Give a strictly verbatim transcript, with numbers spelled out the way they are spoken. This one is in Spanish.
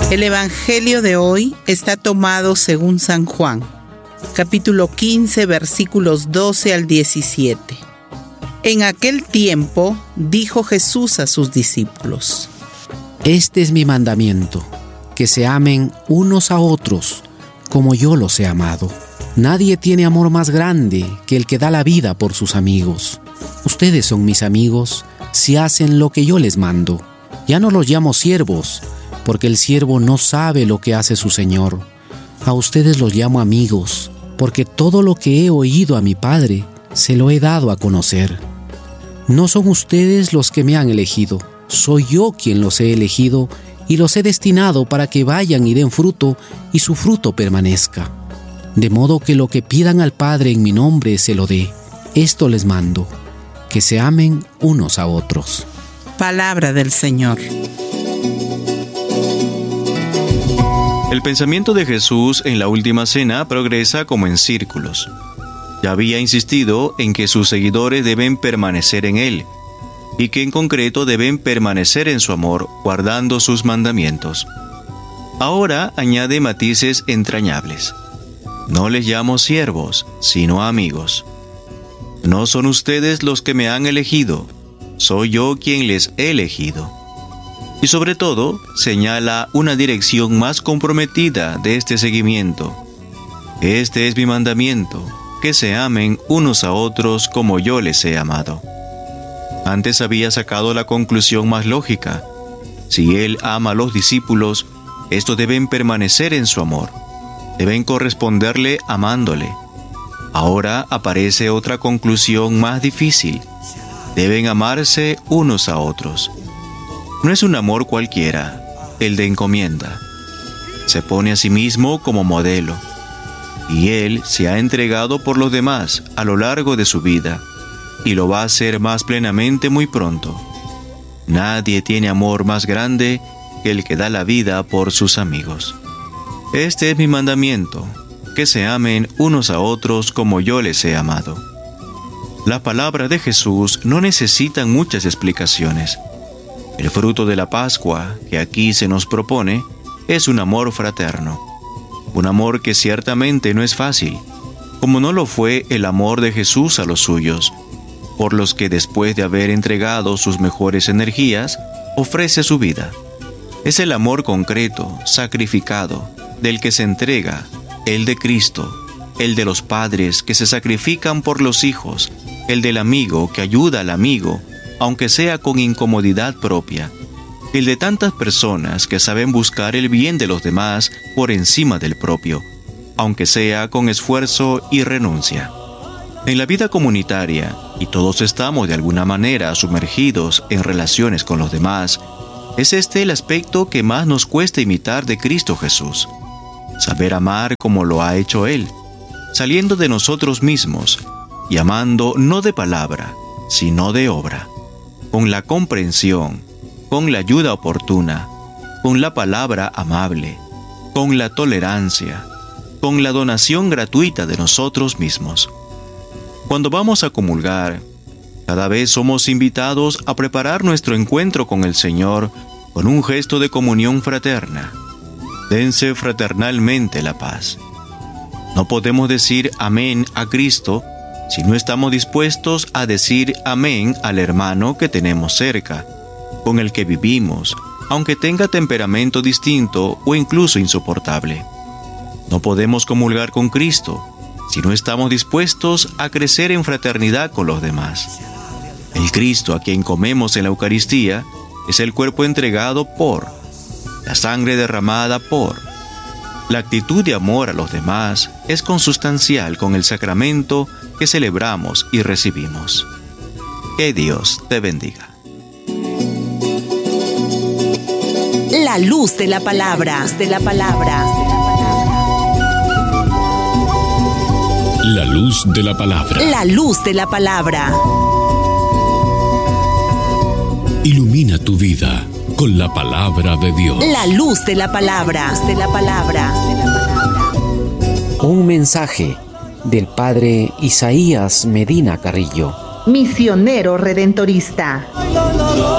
El Evangelio de hoy está tomado según San Juan, capítulo quince, versículos doce al diecisiete. En aquel tiempo dijo Jesús a sus discípulos: Este es mi mandamiento, que se amen unos a otros, como yo los he amado. Nadie tiene amor más grande que el que da la vida por sus amigos. Ustedes son mis amigos si hacen lo que yo les mando. Ya no los llamo siervos, porque el siervo no sabe lo que hace su señor. A ustedes los llamo amigos, porque todo lo que he oído a mi Padre se lo he dado a conocer. No son ustedes los que me han elegido, soy yo quien los he elegido y los he destinado para que vayan y den fruto y su fruto permanezca. De modo que lo que pidan al Padre en mi nombre se lo dé. Esto les mando, que se amen unos a otros. Palabra del Señor. El pensamiento de Jesús en la última cena progresa como en círculos. Ya había insistido en que sus seguidores deben permanecer en Él, y que en concreto deben permanecer en su amor, guardando sus mandamientos. Ahora añade matices entrañables. No les llamo siervos, sino amigos. No son ustedes los que me han elegido, soy yo quien les he elegido. Y sobre todo, señala una dirección más comprometida de este seguimiento. Este es mi mandamiento, que se amen unos a otros como yo les he amado. Antes había sacado la conclusión más lógica. Si Él ama a los discípulos, estos deben permanecer en su amor. Deben corresponderle amándole. Ahora aparece otra conclusión más difícil. Deben amarse unos a otros. No es un amor cualquiera, el de encomienda. Se pone a sí mismo como modelo, y Él se ha entregado por los demás a lo largo de su vida, y lo va a hacer más plenamente muy pronto. Nadie tiene amor más grande que el que da la vida por sus amigos. Este es mi mandamiento, que se amen unos a otros como yo les he amado. Las palabras de Jesús no necesitan muchas explicaciones. El fruto de la Pascua que aquí se nos propone es un amor fraterno. Un amor que ciertamente no es fácil, como no lo fue el amor de Jesús a los suyos, por los que después de haber entregado sus mejores energías, ofrece su vida. Es el amor concreto, sacrificado, del que se entrega, el de Cristo, el de los padres que se sacrifican por los hijos, el del amigo que ayuda al amigo, aunque sea con incomodidad propia, el de tantas personas que saben buscar el bien de los demás por encima del propio, aunque sea con esfuerzo y renuncia. En la vida comunitaria, y todos estamos de alguna manera sumergidos en relaciones con los demás, es este el aspecto que más nos cuesta imitar de Cristo Jesús. Saber amar como lo ha hecho Él, saliendo de nosotros mismos y amando no de palabra, sino de obra, con la comprensión, con la ayuda oportuna, con la palabra amable, con la tolerancia, con la donación gratuita de nosotros mismos. Cuando vamos a comulgar, cada vez somos invitados a preparar nuestro encuentro con el Señor con un gesto de comunión fraterna. Dense fraternalmente la paz. No podemos decir amén a Cristo si no estamos dispuestos a decir amén al hermano que tenemos cerca, con el que vivimos, aunque tenga temperamento distinto o incluso insoportable. No podemos comulgar con Cristo si no estamos dispuestos a crecer en fraternidad con los demás. El Cristo a quien comemos en la Eucaristía es el cuerpo entregado por, la sangre derramada por. La actitud de amor a los demás es consustancial con el sacramento que celebramos y recibimos. Que Dios te bendiga. La luz de la palabra, de la palabra. La luz de la palabra. La luz de la palabra. Ilumina tu vida con la palabra de Dios. La luz de la palabra, de la palabra. Un mensaje del padre Isaías Medina Carrillo, misionero redentorista.